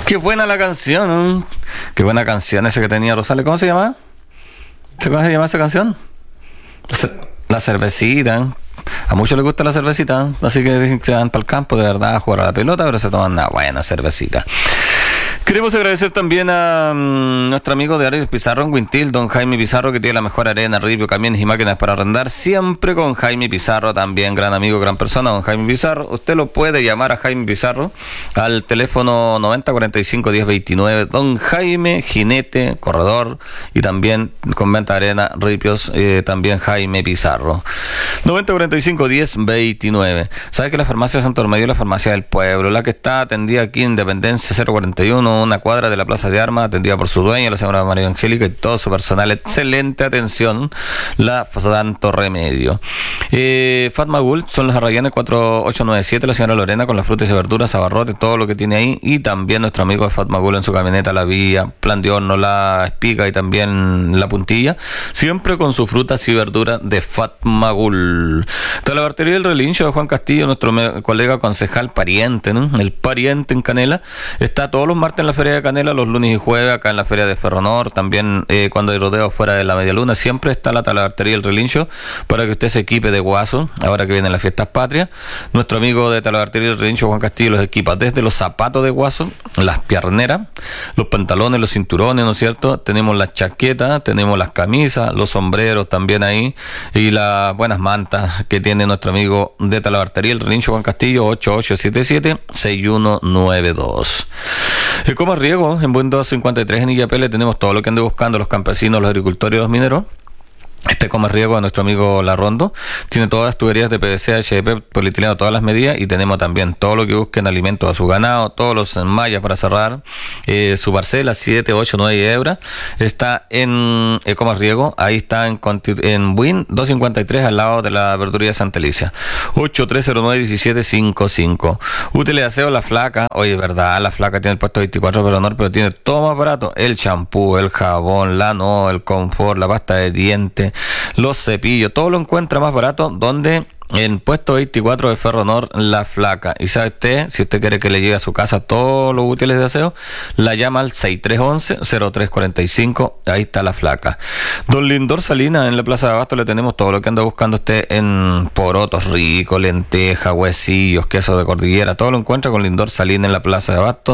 Qué buena la canción, ¿eh? Qué buena canción esa que tenía Rosales. ¿Cómo se llama? ¿Cómo se llama esa canción? La cervecita. A muchos les gusta la cervecita, así que dicen que se van para el campo de verdad a jugar a la pelota, pero se toman una buena cervecita. Queremos agradecer también a nuestro amigo de Arenas Pizarro en Guintil, don Jaime Pizarro, que tiene la mejor arena, ripio, camiones y máquinas para arrendar, siempre con Jaime Pizarro, también gran amigo, gran persona, don Jaime Pizarro. Usted lo puede llamar a Jaime Pizarro al teléfono 9045-1029, don Jaime, jinete, corredor, y también con venta de arena, ripios, también Jaime Pizarro. 9045-1029. ¿Sabe que la farmacia Santo Remedio es la farmacia del pueblo? La que está atendida aquí en Independencia 041, una cuadra de la Plaza de Armas, atendida por su dueña, la señora María Angélica, y todo su personal. Excelente atención, la Santo Remedio. Fatma Gul, son los Arrayanes 4897, la señora Lorena, con las frutas y verduras, abarrotes, todo lo que tiene ahí, y también nuestro amigo de Fatma Gul en su camioneta, la Vía, plan de horno, la Espiga y también la Puntilla, siempre con sus frutas y verduras de Fatma Gul. Talabartería del Relincho de Juan Castillo, nuestro colega concejal pariente, ¿no? El pariente en Canela, está todos los martes en la Feria de Canela, los lunes y jueves acá en la Feria de Ferronor, también cuando hay rodeo fuera de la Media Luna, siempre está la Talabartería del Relincho para que usted se equipe de guaso, ahora que vienen las fiestas patrias. Nuestro amigo de Talabartería del Relincho, Juan Castillo, los equipa desde los zapatos de guaso, las pierneras, los pantalones, los cinturones, ¿no es cierto? Tenemos las chaquetas, tenemos las camisas, los sombreros también ahí, y las buenas mantas que tiene nuestro amigo de Talabartería el Relincho, Juan Castillo, 8877-6192. El Comas Riego, en Buen 253 en Illapel, tenemos todo lo que ande buscando los campesinos, los agricultores y los mineros. Este Comas Riego de nuestro amigo Larrondo tiene todas las tuberías de PVC, HDP, polietileno, todas las medidas, y tenemos también todo lo que busquen alimentos a su ganado, todos los mallas para cerrar su parcela, 7, 8, 9 euros. Está en Comas Riego, ahí está en Buin 253 al lado de la verduría Santa Alicia, 8309-1755. Útiles de aseo La Flaca, oye, verdad, La Flaca tiene el puesto 24 pero tiene todo más barato: el champú, el jabón, la no, el confort, la pasta de dientes, los cepillos, todo lo encuentra más barato donde en puesto 24 de Ferronor La Flaca. Y sabe usted, si usted quiere que le llegue a su casa todos los útiles de aseo, la llama al 6311-0345, ahí está La Flaca. Don Lindor Salina, en la Plaza de Abasto le tenemos todo lo que anda buscando usted en porotos ricos, lentejas, huesillos, queso de cordillera, todo lo encuentra con Lindor Salina en la Plaza de Abasto,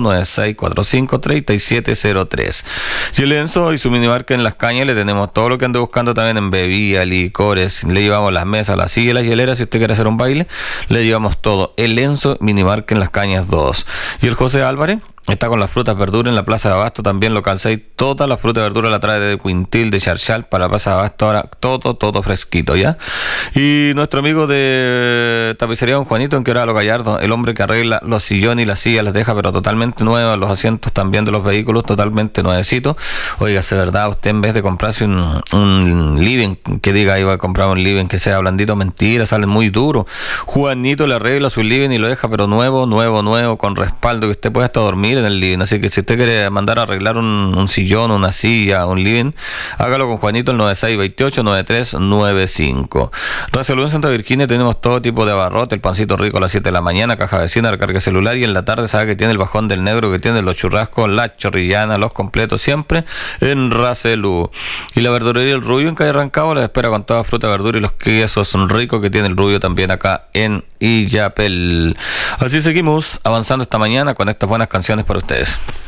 9645-3703. Y el Enzo y su minimarca en Las Cañas le tenemos todo lo que anda buscando también en bebida, licores, le llevamos las mesas, las sillas, las hieleras. Si usted quiere hacer un baile, le llevamos todo. El Enzo Minimarca en Las Cañas 2. Y el José Álvarez está con las frutas, verduras en la Plaza de Abasto, también local 6. Toda la fruta y verdura la trae de Quintil, de Charchal, para la Plaza de Abasto. Ahora todo fresquito, ¿ya? Y nuestro amigo de tapicería Don Juanito en Quebrada Los Gallardos, el hombre que arregla los sillones y las sillas, las deja pero totalmente nuevas, los asientos también de los vehículos totalmente nuevecitos. Óigase, verdad, usted en vez de comprarse un living, que diga iba a comprar un living que sea blandito, mentira, salen muy duros. Juanito le arregla su living y lo deja pero nuevo, con respaldo, que usted pueda hasta dormir en el living. Así que si usted quiere mandar a arreglar un sillón, una silla, un living, hágalo con Juanito, el 9628-9395. Racelú en Santa Virginia tenemos todo tipo de abarrote, el pancito rico a las 7 de la mañana, caja vecina, recarga celular, y en la tarde sabe que tiene el bajón del negro, que tiene los churrascos, la chorrillana, los completos, siempre en Racelú. Y la verdurería El Rubio en calle Rancagua les espera con toda fruta, verdura y los quesos ricos que tiene El Rubio también acá en Illapel. Así seguimos avanzando esta mañana con estas buenas canciones para ustedes.